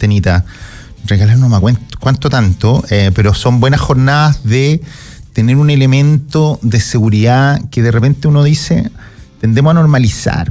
Tenita. Regalar no me acuerdo cuánto tanto, pero son buenas jornadas de tener un elemento de seguridad que de repente uno dice, tendemos a normalizar.